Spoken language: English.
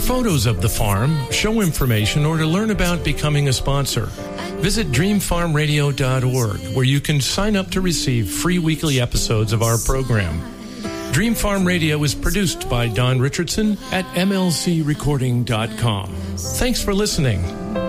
photos of the farm, show information, or to learn about becoming a sponsor, visit dreamfarmradio.org, where you can sign up to receive free weekly episodes of our program. Dream Farm Radio is produced by Don Richardson at mlcrecording.com. Thanks for listening.